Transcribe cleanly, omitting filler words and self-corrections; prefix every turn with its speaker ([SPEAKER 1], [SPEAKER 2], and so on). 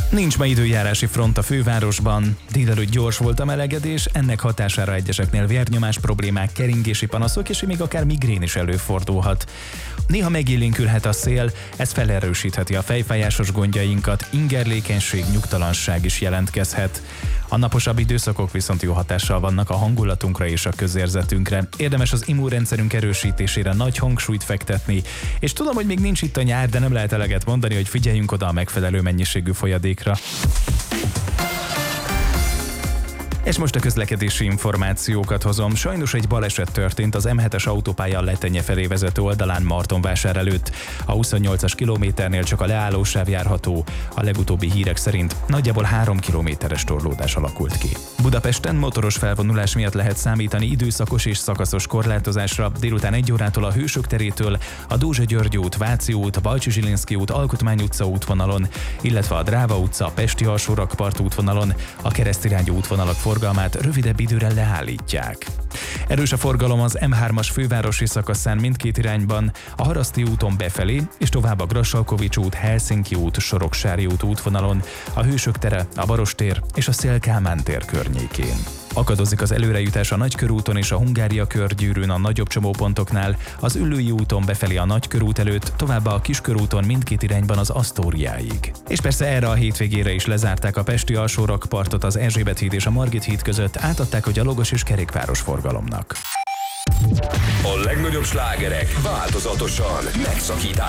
[SPEAKER 1] Nincs ma időjárási front a fővárosban. Délelőtt gyors volt a melegedés, ennek hatására egyeseknél vérnyomás problémák, keringési panaszok és még akár migrén is előfordulhat. Néha megélénkülhet a szél, ez felerősítheti a fejfájásos gondjainkat, ingerlékenység, nyugtalanság is jelentkezhet. A naposabb időszakok viszont jó hatással vannak a hangulatunkra és a közérzetünkre. Érdemes az immunrendszerünk erősítésére nagy hangsúlyt fektetni, és tudom, hogy még nincs itt a nyár, de nem lehet eleget mondani, hogy figyeljünk oda a megfelelő mennyiségű folyadékra. És most a közlekedési információkat hozom. Sajnos egy baleset történt az M7-es autópálya Letenye felé vezető oldalán Martonvásár előtt. A 28-as kilométernél csak a leállósáv járható. A legutóbbi hírek szerint nagyjából 3 kilométeres torlódás alakult ki. Budapesten motoros felvonulás miatt lehet számítani időszakos és szakaszos korlátozásra. Délután 1 órától a Hősök terétől a Dózsa-György út, Váci út, Balcsi-Zsilinszky út, Alkotmány utca útvonalon, illetve a Dráva utca, Pesti alsórakpart útvonalon a keresztirányú útvonalak forgalmát rövidebb időre leállítják. Erős a forgalom az M3-as fővárosi szakaszán mindkét irányban, a Haraszti úton befelé, és tovább a Grassalkovich út, Helsinki út, Soroksári út útvonalon, a Hősök tere, a Barostér és a Széll-Kálmán tér környékén. Akadozik az előrejutás a Nagykörúton és a Hungária körgyűrűn a nagyobb csomópontoknál, az Üllői úton befelé a Nagykörút előtt, továbbá a Kiskörúton mindkét irányban az Asztóriáig. És persze erre a hétvégére is lezárták a Pesti alsórakpartot az Erzsébet híd és a Margit híd között, átadták a gyalogos és kerékpáros forgalomnak.
[SPEAKER 2] A legnagyobb slágerek változatosan megszakítás